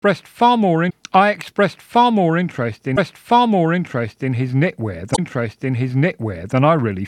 I expressed far more interest in his knitwear than I really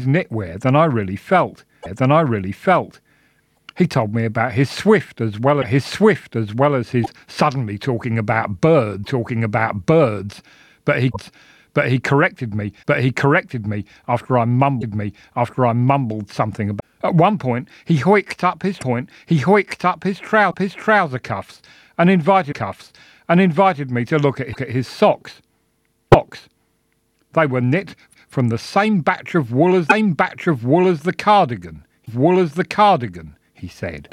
felt. He told me about his Swift as well as his suddenly talking about birds, but he corrected me after I mumbled something about. At one point, he hoiked up his trouser cuffs and invited me to look at his socks. They were knit from the same batch of wool as the cardigan. He said.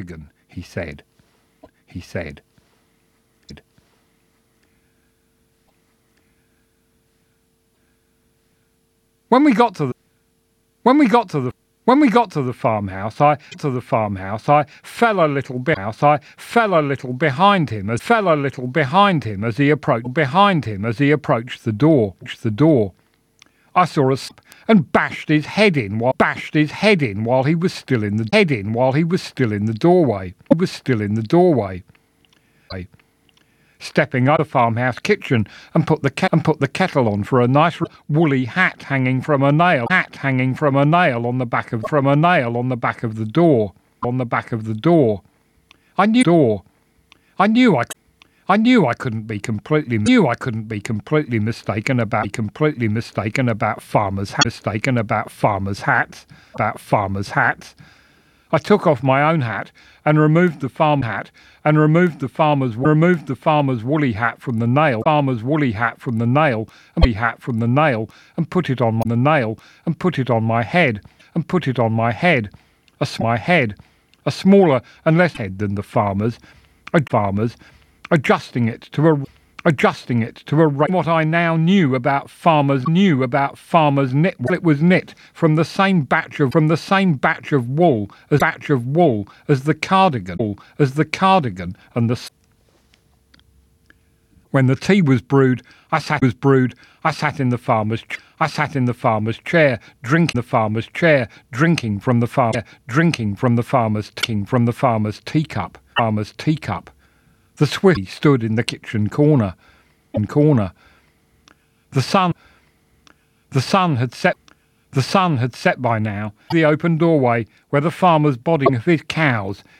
When we got to the farmhouse, I fell a little behind him as he approached the door. I saw a and bashed his head in while he was still in the doorway. Stepping out of the farmhouse kitchen and put the kettle on for a nice woolly hat hanging from a nail on the back of the door. I knew I couldn't be completely mistaken about farmers' hats. I took off my own hat and removed the farmer's woolly hat from the nail, and put it on my head, a smaller and less head than the farmer's, adjusting it to a what I now knew about farmers knit. It was knit from the same batch of wool as the cardigan and the. When the tea was brewed, I sat in the farmer's chair, drinking from the farmer's teacup. The Swift stood in the kitchen corner. The sun had set by now. The open doorway where the farmer's body of his cows